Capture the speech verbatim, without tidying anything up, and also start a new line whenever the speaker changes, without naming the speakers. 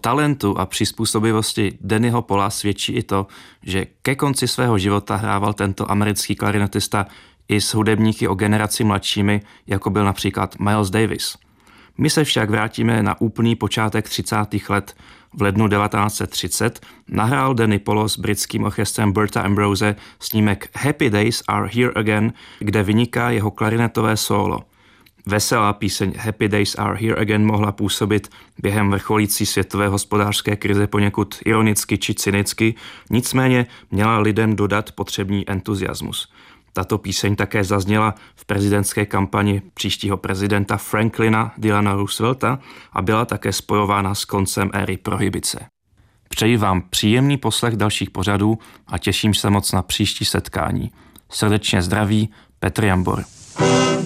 talentu a přizpůsobivosti Dannyho Paula svědčí i to, že ke konci svého života hrával tento americký klarinetista i s hudebníky o generaci mladšími, jako byl například Miles Davis. My se však vrátíme na úplný počátek třicátých let. V lednu devatenáct set třicet nahrál Danny Polo s britským orchestrem Bertha Ambrose snímek Happy Days Are Here Again, kde vyniká jeho klarinetové sólo. Veselá píseň Happy Days Are Here Again mohla působit během vrcholící světové hospodářské krize poněkud ironicky či cynicky, nicméně měla lidem dodat potřebný entuziasmus. Tato píseň také zazněla v prezidentské kampani příštího prezidenta Franklina Delano Roosevelta a byla také spojována s koncem éry prohibice. Přeji vám příjemný poslech dalších pořadů a těším se moc na příští setkání. Srdečně zdraví, Petr Jambor.